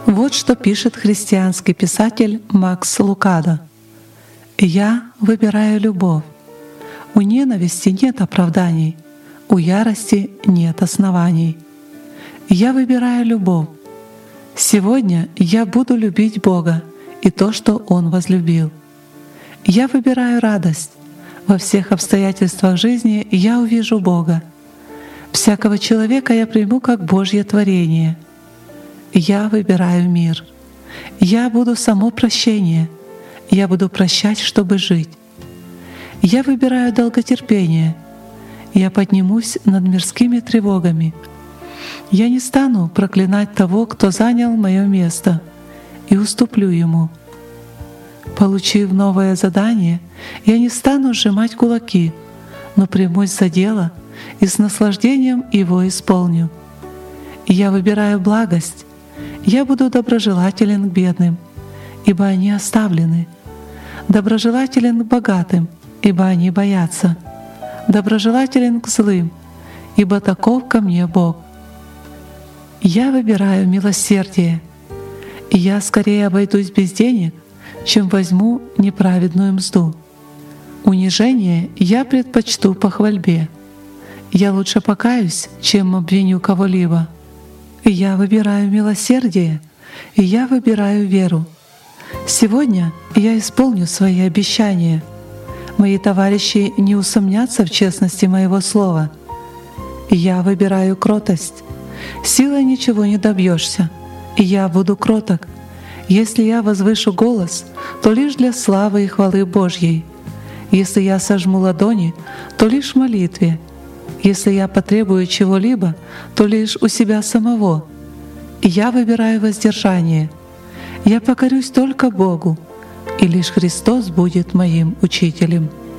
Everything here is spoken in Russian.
Вот что пишет христианский писатель Макс Лукадо. «Я выбираю любовь. У ненависти нет оправданий, у ярости нет оснований. Я выбираю любовь. Сегодня я буду любить Бога и то, что Он возлюбил. Я выбираю радость. Во всех обстоятельствах жизни я увижу Бога. Всякого человека я приму как Божье творение. Я выбираю мир. Я буду само прощение. Я буду прощать, чтобы жить. Я выбираю долготерпение. Я поднимусь над мирскими тревогами. Я не стану проклинать того, кто занял мое место, и уступлю ему. Получив новое задание, я не стану сжимать кулаки, но примусь за дело и с наслаждением его исполню. Я выбираю благость. Я буду доброжелателен к бедным, ибо они оставлены. Доброжелателен к богатым, ибо они боятся. Доброжелателен к злым, ибо таков ко мне Бог. Я выбираю милосердие, и я скорее обойдусь без денег, чем возьму неправедную мзду. Унижение я предпочту похвальбе. Я лучше покаюсь, чем обвиню кого-либо. Я выбираю милосердие, и я выбираю веру. Сегодня я исполню свои обещания. Мои товарищи не усомнятся в честности моего слова. Я выбираю кротость. Силой ничего не добьешься, и я буду кроток. Если я возвышу голос, то лишь для славы и хвалы Божьей. Если я сожму ладони, то лишь в молитве. Если я потребую чего-либо, то лишь у себя самого. Я выбираю воздержание. Я покорюсь только Богу, и лишь Христос будет моим учителем».